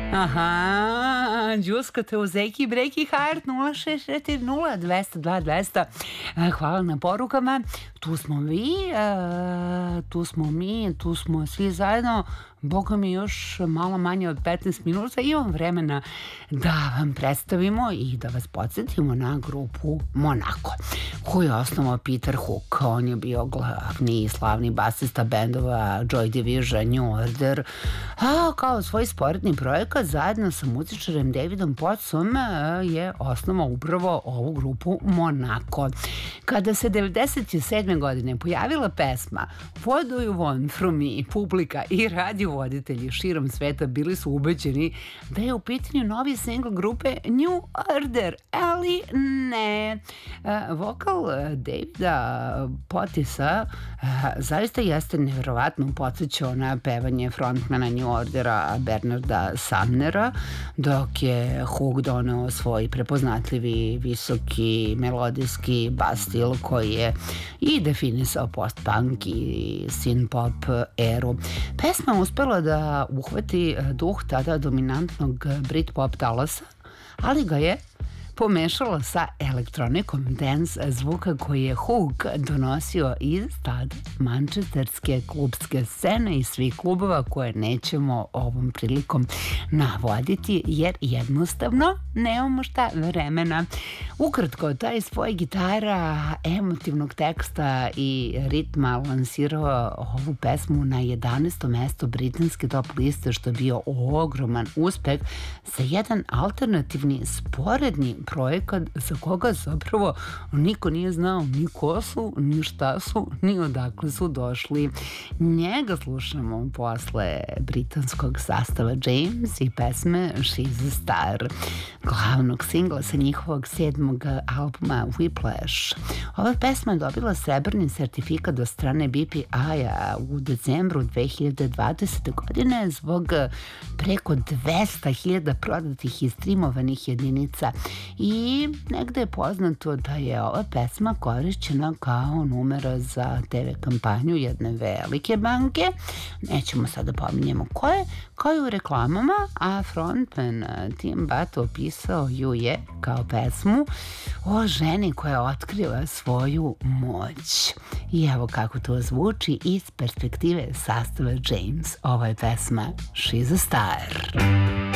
Aha, đuskate u Zeki Breki Hart 0640 202 200. Hvala na porukama. Tu smo vi, tu smo mi, tu smo svi zajedno. Boga mi još malo manje od 15 minuta. Imam vremena da vam predstavimo i da vas podsjetimo na grupu Monako, koju je osnovao Peter Hook. On je bio glavni i slavni basista bendova Joy Division, New Order, a kao svoj sporedni projekat zajedno sa muzičarem Davidom Pottsom je osnovao upravo ovu grupu Monako. Kada se 97. godine pojavila pesma What Do You Want From Me, publika i radiovoditelji širom sveta bili su ubeđeni da je u pitanju novi singl grupe New Order, ali ne. Vokal Davida Pottisa zaista jeste nevjerovatno podsjećao na pevanje frontmana New Ordera Bernarda Sumnera, dok je Hook doneo svoj prepoznatljivi, visoki, melodijski bas stil koji je i definisao post-punk i synth-pop eru. Pesma je uspela da uhvati duh tada dominantnog Britpop talasa, ali ga je pomešala sa elektronikom dance zvuka koji je Hook donosio iz tad mančesterske klubske scene i svih klubova koje nećemo ovom prilikom navoditi jer jednostavno nemamo šta vremena. Ukratko, taj spoj gitara, emotivnog teksta i ritma lansirao ovu pesmu na 11. mesto britanske top liste, što je bio ogroman uspeh za jedan alternativni sporedni projekat za koga zapravo niko nije znao ni ko su, ni šta su, ni odakle su došli. Njega slušamo posle britanskog sastava James i pesme She's a Star, glavnog singla sa njihovog 7. albuma Whiplash. Ova pesma je dobila srebrni sertifikat od strane BPI-a u decembru 2020. godine zbog preko 200.000 prodatih i streamovanih jedinica i negde je poznato da je ova pesma korišćena kao numera za TV kampanju jedne velike banke, nećemo sad da pominjemo koje, kao i u reklamama, a frontman Tim Butt opisao ju je kao pesmu o ženi koja otkriva svoju moć. I evo kako to zvuči iz perspektive sastava James. Ova je pesma She's a Star.